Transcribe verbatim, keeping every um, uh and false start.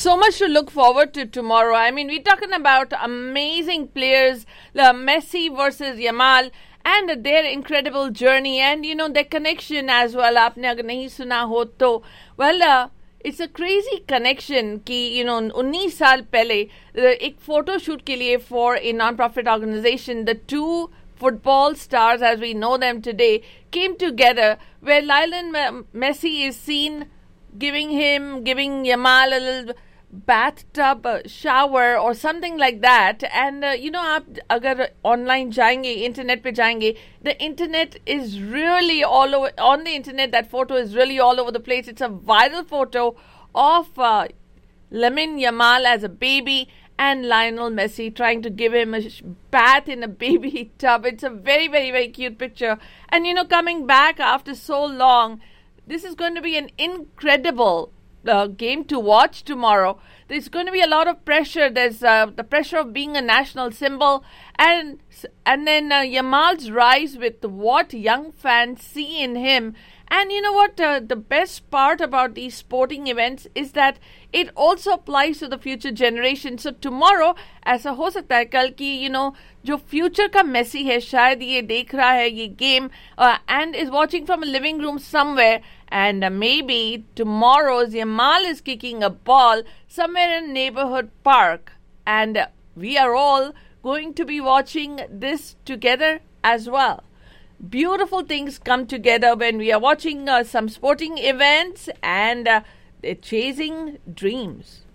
so much to look forward to tomorrow. I mean, we're talking about amazing players, uh, Messi versus Yamal, and their incredible journey, and you know their connection as well. आपने अगर नहीं सुना हो तो well, uh, it's a crazy connection कि you know nineteen साल पहले uh, एक photo shoot के लिए for a non-profit organization, the two football stars as we know them today came together, where Lionel Messi is seen giving him, giving Yamal a little bathtub uh, shower or something like that. And uh, you know, आप अगर online जाएंगे, internet पे जाएंगे, the internet is really all over. On the internet, that photo is really all over the place. It's a viral photo of uh, Lamine Yamal as a baby and Lionel Messi trying to give him a bath in a baby tub. It's a very, very, very cute picture. And you know, coming back after so long, this is going to be an incredible uh, game to watch tomorrow. There's going to be a lot of pressure. There's uh, the pressure of being a national symbol, and and then uh, Yamal's rise with what young fans see in him. And you know what? Uh, the best part about these sporting events is that it also applies to the future generation. So tomorrow, ऐसा हो सकता है कल की you know जो future का Messi है शायद ये देख रहा है ये game uh, and is watching from a living room somewhere, and uh, maybe tomorrow's Yamal is kicking a ball somewhere in a neighborhood park, and uh, we are all going to be watching this together as well. Beautiful things come together when we are watching uh, some sporting events, and uh, they're chasing dreams.